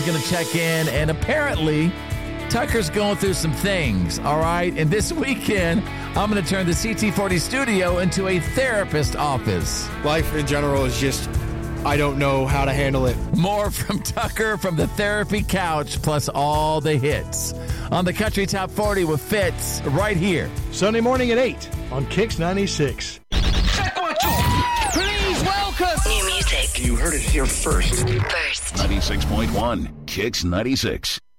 Going to check in, and apparently Tucker's going through some things, all right? And this weekend, I'm going to turn the CT40 studio into a therapist office. Life in general is just, I don't know how to handle it. More from Tucker from the therapy couch, plus all the hits on the Country Top 40 with Fitz right here. Sunday morning at 8 on Kicks 96. Please welcome new music. You heard it here first. 96.1 Kicks 96.